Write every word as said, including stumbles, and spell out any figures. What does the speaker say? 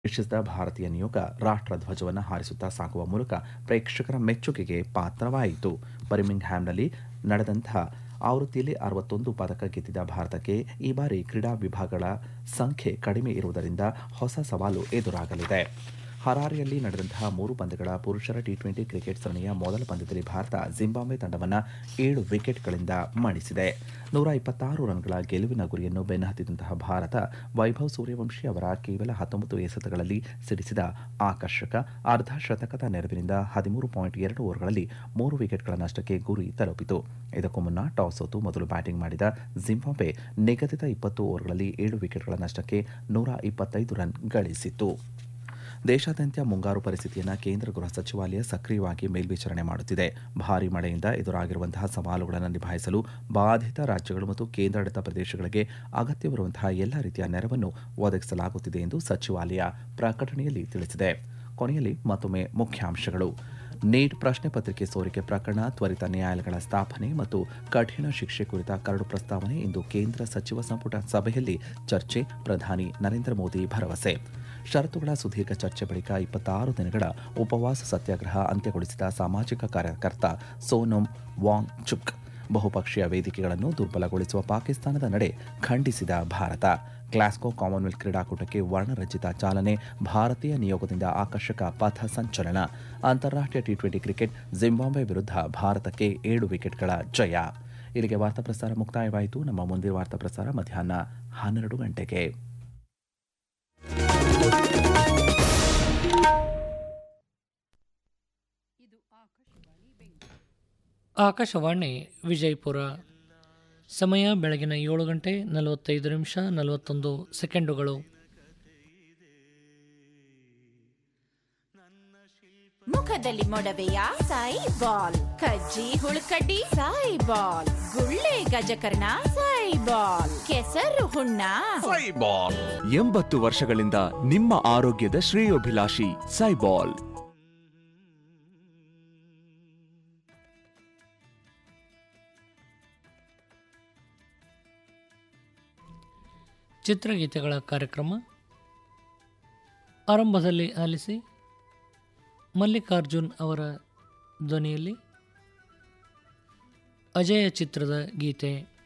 ಪ್ರವೇಶಿಸಿದ ಭಾರತೀಯ ನಿಯೋಗ ರಾಷ್ಟ್ರಧ್ವಜವನ್ನು ಹಾರಿಸುತ್ತಾ ಸಾಗುವ ಮೂಲಕ ಪ್ರೇಕ್ಷಕರ ಮೆಚ್ಚುಗೆಗೆ ಪಾತ್ರವಾಯಿತು. ಬರ್ಮಿಂಗ್ಹ್ಯಾಮ್ನಲ್ಲಿ ನಡೆದಂತಹ ಆವೃತ್ತಿಯಲ್ಲಿ ಅರವತ್ತೊಂದು ಪದಕ ಗೆದ್ದಿದ್ದ ಭಾರತಕ್ಕೆ ಈ ಬಾರಿ ಕ್ರೀಡಾ ವಿಭಾಗಗಳ ಸಂಖ್ಯೆ ಕಡಿಮೆ ಇರುವುದರಿಂದ ಹೊಸ ಸವಾಲು ಎದುರಾಗಲಿದೆ. ಹರಾರೆಯಲ್ಲಿ ನಡೆದಂತಹ ಮೂರು ಪಂದ್ಯಗಳ ಪುರುಷರ ಟಿ ಟ್ವೆಂಟಿ ಕ್ರಿಕೆಟ್ ಸರಣಿಯ ಮೊದಲ ಪಂದ್ಯದಲ್ಲಿ ಭಾರತ ಜಿಂಬಾಬ್ವೆ ತಂಡವನ್ನು ಏಳು ವಿಕೆಟ್ಗಳಿಂದ ಮಣಿಸಿದೆ. ನೂರ ಇಪ್ಪತ್ತಾರು ರನ್ಗಳ ಗೆಲುವಿನ ಗುರಿಯನ್ನು ಬೆನ್ನಹತ್ತಿದಂತಹ ಭಾರತ ವೈಭವ್ ಸೂರ್ಯವಂಶಿ ಅವರ ಕೇವಲ ಹತ್ತೊಂಬತ್ತು ಎಸೆತಗಳಲ್ಲಿ ಸಿಡಿಸಿದ ಆಕರ್ಷಕ ಅರ್ಧ ಶತಕದ ನೆರವಿನಿಂದ ಹದಿಮೂರು ಪಾಯಿಂಟ್ ಎರಡು ಓವರ್ಗಳಲ್ಲಿ ಮೂರು ವಿಕೆಟ್ಗಳ ನಷ್ಟಕ್ಕೆ ಗುರಿ ತಲುಪಿತು. ಇದಕ್ಕೂ ಮುನ್ನ ಟಾಸ್ ಸೋತು ಮೊದಲು ಬ್ಯಾಟಿಂಗ್ ಮಾಡಿದ ಜಿಂಬಾಬ್ವೆ ನಿಗದಿತ ಇಪ್ಪತ್ತು ಓವರ್ಗಳಲ್ಲಿ ಏಳು ವಿಕೆಟ್ಗಳ ನಷ್ಟಕ್ಕೆ ನೂರ ಇಪ್ಪತ್ತೈದು ರನ್ ಗಳಿಸಿತು. ದೇಶಾದ್ಯಂತ ಮುಂಗಾರು ಪರಿಸ್ಥಿತಿಯನ್ನು ಕೇಂದ್ರ ಗೃಹ ಸಚಿವಾಲಯ ಸಕ್ರಿಯವಾಗಿ ಮೇಲ್ವಿಚಾರಣೆ ಮಾಡುತ್ತಿದೆ. ಭಾರೀ ಮಳೆಯಿಂದ ಎದುರಾಗಿರುವಂತಹ ಸವಾಲುಗಳನ್ನು ನಿಭಾಯಿಸಲು ಬಾಧಿತ ರಾಜ್ಯಗಳು ಮತ್ತು ಕೇಂದ್ರಾಡಳಿತ ಪ್ರದೇಶಗಳಿಗೆ ಅಗತ್ಯವಿರುವಂತಹ ಎಲ್ಲ ರೀತಿಯ ನೆರವನ್ನು ಒದಗಿಸಲಾಗುತ್ತಿದೆ ಎಂದು ಸಚಿವಾಲಯ ಪ್ರಕಟಣೆಯಲ್ಲಿ ತಿಳಿಸಿದೆ. ಕೊನೆಯಲ್ಲಿ ಮತ್ತೊಮ್ಮೆ ಮುಖ್ಯಾಂಶಗಳು. ನೀಟ್ ಪ್ರಶ್ನೆ ಪತ್ರಿಕೆ ಸೋರಿಕೆ ಪ್ರಕರಣ, ತ್ವರಿತ ನ್ಯಾಯಾಲಯಗಳ ಸ್ಥಾಪನೆ ಮತ್ತು ಕಠಿಣ ಶಿಕ್ಷೆ ಕುರಿತ ಕರಡು ಪ್ರಸ್ತಾವನೆ ಇಂದು ಕೇಂದ್ರ ಸಚಿವ ಸಂಪುಟ ಸಭೆಯಲ್ಲಿ ಚರ್ಚೆ, ಪ್ರಧಾನಿ ನರೇಂದ್ರ ಮೋದಿ ಭರವಸೆ. ಷರತ್ತುಗಳ ಸುದೀರ್ಘ ಚರ್ಚೆ ಬಳಿಕ ಇಪ್ಪತ್ತಾರು ದಿನಗಳ ಉಪವಾಸ ಸತ್ಯಾಗ್ರಹ ಅಂತ್ಯಗೊಳಿಸಿದ ಸಾಮಾಜಿಕ ಕಾರ್ಯಕರ್ತ ಸೋನಮ್ ವಾಂಗ್ ಚುಕ್. ಬಹುಪಕ್ಷೀಯ ವೇದಿಕೆಗಳನ್ನು ದುರ್ಬಲಗೊಳಿಸುವ ಪಾಕಿಸ್ತಾನದ ನಡೆ ಖಂಡಿಸಿದ ಭಾರತ. ಗ್ಲಾಸ್ಗೋ ಕಾಮನ್ವೆಲ್ತ್ ಕ್ರೀಡಾಕೂಟಕ್ಕೆ ವರ್ಣರಂಜಿತ ಚಾಲನೆ, ಭಾರತೀಯ ನಿಯೋಗದಿಂದ ಆಕರ್ಷಕ ಪಥ ಸಂಚಲನ. ಅಂತಾರಾಷ್ಟ್ರೀಯ ಟಿ ಟ್ವೆಂಟಿ ಕ್ರಿಕೆಟ್, ಜಿಂಬಾಬ್ವೆ ವಿರುದ್ಧ ಭಾರತಕ್ಕೆ ಏಳು ವಿಕೆಟ್ಗಳ ಜಯ. ಇಲ್ಲಿಗೆ ವಾರ್ತಾ ಪ್ರಸಾರ ಮುಕ್ತಾಯವಾಯಿತು. ನಮ್ಮ ಮುಂದಿನ ವಾರ್ತಾ ಪ್ರಸಾರ ಮಧ್ಯಾಹ್ನ ಹನ್ನೆರಡು ಗಂಟೆಗೆ. ಆಕಾಶವಾಣಿ ವಿಜಯಪುರ. ಸಮಯ ಬೆಳಗಿನ ಏಳು ಗಂಟೆ ನಲವತ್ತೈದು ನಿಮಿಷ ನಲವತ್ತೊಂದು ಸೆಕೆಂಡುಗಳು. ಮುಖದಲ್ಲಿ ಮೊಡವೆಯ ಸಾಯಿ ಬಾಲ್, ಕಜ್ಜಿ ಹುಳುಕಡ್ಡಿ ಸಾಯಿ ಬಾಲ್, ಗುಳ್ಳೆ ಗಜಕರ್ಣ ಸಾಯಿ ಬಾಲ್, ಕೆಸರು ಹುಣ್ಣ ಸಾಯಿ ಬಾಲ್. ಎಂಬತ್ತು ವರ್ಷಗಳಿಂದ ನಿಮ್ಮ ಆರೋಗ್ಯದ ಶ್ರೇಯೋಭಿಲಾಷಿ ಸಾಯಿ ಬಾಲ್. ಚಿತ್ರಗೀತೆಗಳ ಕಾರ್ಯಕ್ರಮ ಆರಂಭದಲ್ಲಿ ಆಲಿಸಿ. ಮಲ್ಲಿಕಾರ್ಜುನ್ ಅವರ ಧ್ವನಿಯಲ್ಲಿ ಅಜಯ ಚಿತ್ರದ ಗೀತೆ.